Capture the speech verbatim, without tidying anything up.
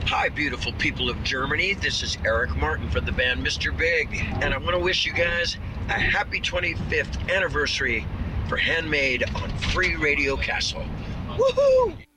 Hi, beautiful people of Germany. This is Eric Martin from the band Mister Big, and I want to wish you guys a happy twenty-fifth anniversary for Handmade on Free Radio Castle. Woohoo!